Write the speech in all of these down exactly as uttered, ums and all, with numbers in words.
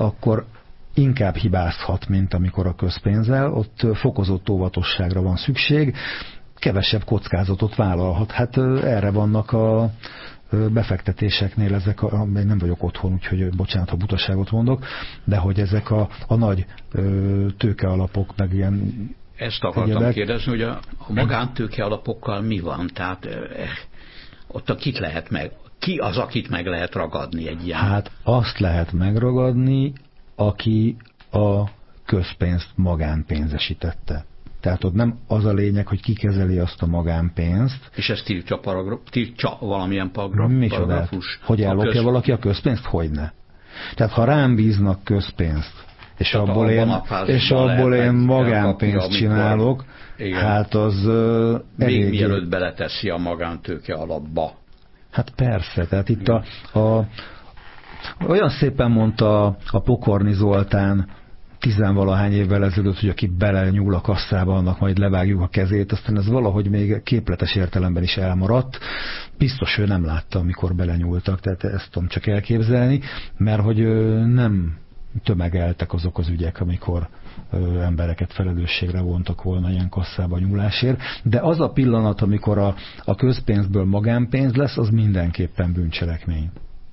akkor inkább hibázhat, mint amikor a közpénzzel. Ott fokozott óvatosságra van szükség, kevesebb kockázatot vállalhat. Hát erre vannak a befektetéseknél ezek, a, nem vagyok otthon, úgyhogy bocsánat, ha butaságot mondok, de hogy ezek a, a nagy tőkealapok, meg ilyen... Ezt akartam egyedek. kérdezni, hogy a, a magántőkealapokkal mi van? Tehát eh, ott a kit lehet meg, ki az, akit meg lehet ragadni egy ilyen? Hát azt lehet megragadni, aki a közpénzt magánpénzesítette. Tehát ott nem az a lényeg, hogy ki kezeli azt a magánpénzt. És ez tiltja, paragraf, tiltja valamilyen paragraf, paragrafus? Hogy ellopja köz... valaki a közpénzt? Hogyne. Tehát ha rám bíznak közpénzt, és Tehát abból én, és abból én magánpénzt kapja, csinálok, igen. Hát az uh, még elég... mielőtt beleteszi a magántőke alapba. Hát persze, tehát itt a, a olyan szépen mondta a Pokorni Zoltán tizenvalahány évvel ezelőtt, hogy aki belenyúl a kasszába, annak majd levágjuk a kezét, aztán ez valahogy még képletes értelemben is elmaradt. Biztos ő nem látta, amikor belenyúltak, tehát ezt tudom csak elképzelni, mert hogy nem tömegeltek azok az ügyek, amikor embereket felelősségre vontak volna ilyen kasszába nyúlásért, de az a pillanat, amikor a, a közpénzből magánpénz lesz, az mindenképpen bűncselekmény.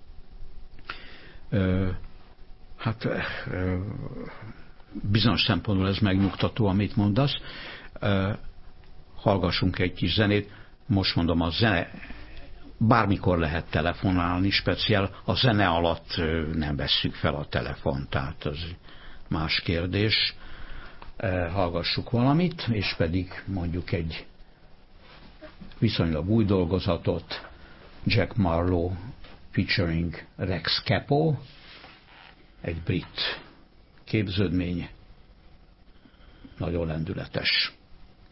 Ö, hát ö, bizonyos szempontból ez megnyugtató, amit mondasz. Ö, hallgassunk egy kis zenét. Most mondom, a zene bármikor lehet telefonálni, speciál a zene alatt nem vesszük fel a telefont, tehát az más kérdés. Hallgassuk valamit, és pedig mondjuk egy viszonylag új dolgozatot, Jack Marlowe featuring Rex Capo, egy brit képződmény, nagyon lendületes.